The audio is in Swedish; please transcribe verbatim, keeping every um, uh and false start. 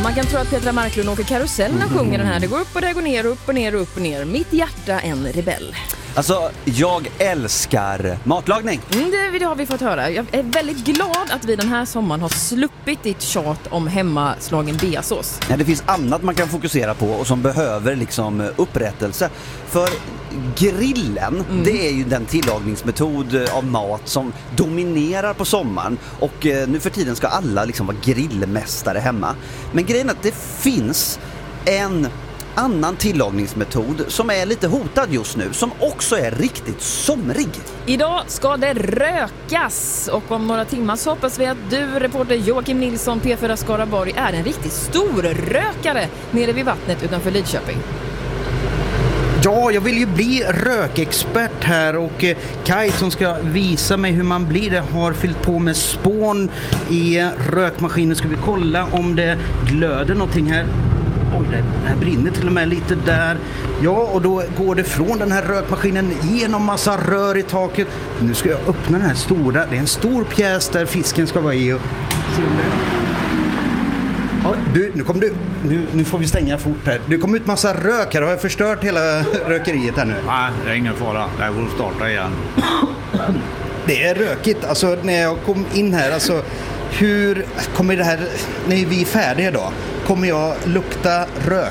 Man kan tro att Petra Marklund åker karusell när sjunger den här. Det går upp och det går ner, upp och ner, upp och ner. Mitt hjärta en rebell. Alltså, jag älskar matlagning. Mm, det, det har vi fått höra. Jag är väldigt glad att vi den här sommaren har sluppit ditt tjat om hemmaslagen beasås. Ja, det finns annat man kan fokusera på och som behöver liksom upprättelse. För grillen, mm. det är ju den tillagningsmetod av mat som dominerar på sommaren. Och eh, nu för tiden ska alla liksom vara grillmästare hemma. Men grejen är att det finns en annan tillagningsmetod som är lite hotad just nu, som också är riktigt somrig. Idag ska det rökas och om några timmar så hoppas vi att du, reporter Joakim Nilsson, P fyra Skaraborg, är en riktigt stor rökare nere vid vattnet utanför Lidköping. Ja, jag vill ju bli rökexpert här och eh, Kaj som ska visa mig hur man blir det har fyllt på med spån i rökmaskinen. Ska vi kolla om det glöder någonting här. Oj, det här brinner till och med lite där. Ja, och då går det från den här rökmaskinen genom massa rör i taket. Nu ska jag öppna den här stora. Det är en stor pjäs där fisken ska vara i. Och se om det... Ja, du, nu kommer du. Nu, nu får vi stänga fort här. Det kom ut massa rök här. Har jag förstört hela rökeriet här nu? Nej, det är ingen fara. Det går att starta igen. Det är rökigt. Alltså, när jag kom in här, alltså... Hur kommer det här, när vi är färdiga då, kommer jag lukta rök?